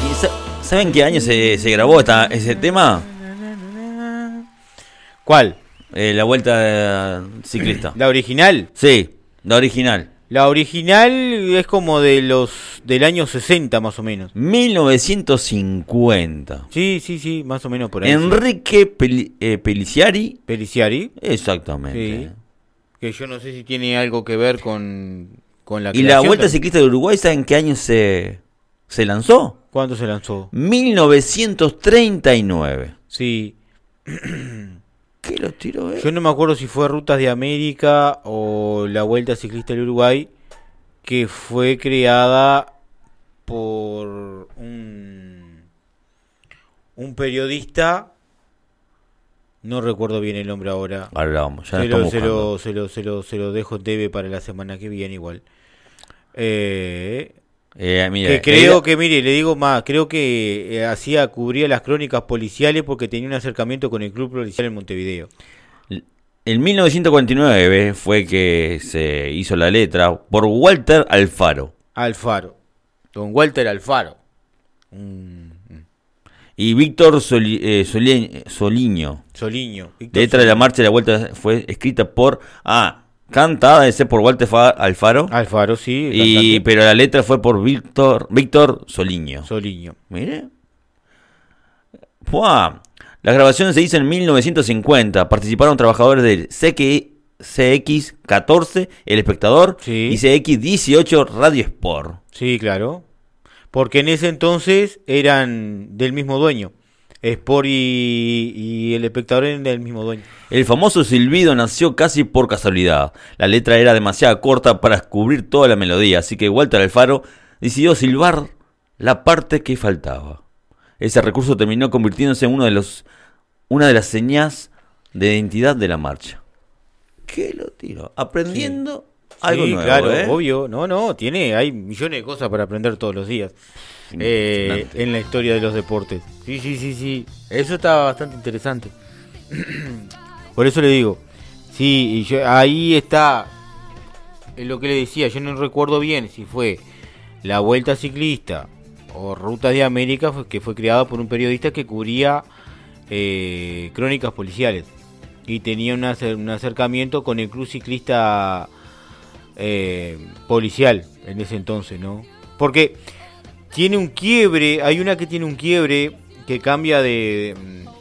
¿Saben qué año se grabó ese tema? ¿Cuál? La Vuelta Ciclista. ¿La original? Sí, la original. La original es como del año 60 más o menos. 1950. Sí, más o menos por ahí. Enrique Peliciari. Peliciari. Exactamente. Sí. Que yo no sé si tiene algo que ver con la ¿Y la Vuelta Ciclista de Uruguay, saben qué año se lanzó? ¿Cuándo se lanzó? 1939. Sí. ¿Qué lo tiró, Yo no me acuerdo si fue Rutas de América o la Vuelta Ciclista del Uruguay, que fue creada por un periodista, no recuerdo bien el nombre ahora. Ahora vamos, ya Se lo dejo en debe para la semana que viene igual. Mira, que creo que, mire, le digo más, creo que cubría las crónicas policiales porque tenía un acercamiento con el club policial en Montevideo. En 1949 fue que se hizo la letra por Walter Alfaro. Don Walter Alfaro. Y Víctor Soliño. Letra de la marcha de la Vuelta fue escrita por... cantada debe ser por Walter Alfaro. Alfaro, sí. Pero la letra fue por Víctor Soliño. Mire. ¡Puah! La grabación se hizo en 1950. Participaron trabajadores del CX14, El Espectador, y CX18, Radio Sport. Sí, claro. Porque en ese entonces eran del mismo dueño. Sport y El Espectador eran del mismo dueño. El famoso silbido nació casi por casualidad. La letra era demasiado corta para cubrir toda la melodía, así que Walter Alfaro decidió silbar la parte que faltaba. Ese recurso terminó convirtiéndose en una de las señas de identidad de la marcha. ¿Qué lo tiro? Aprendiendo algo nuevo. Claro, obvio. Hay millones de cosas para aprender todos los días en la historia de los deportes. Sí. Eso está bastante interesante. Por eso le digo. Sí, ahí está lo que le decía. Yo no recuerdo bien si fue la Vuelta Ciclista o Rutas de América, que fue creada por un periodista que cubría crónicas policiales y tenía un acercamiento con el club ciclista policial en ese entonces, ¿no? Porque tiene un quiebre, hay una que tiene un quiebre que cambia de